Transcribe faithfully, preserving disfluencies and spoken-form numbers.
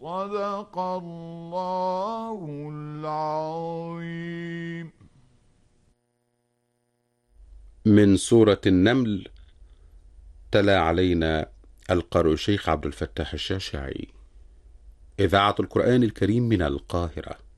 صدق الله العظيم. من سورة النمل. تلا علينا القارئ الشيخ عبد الفتاح الشاشعي. إذاعة القرآن الكريم من القاهرة.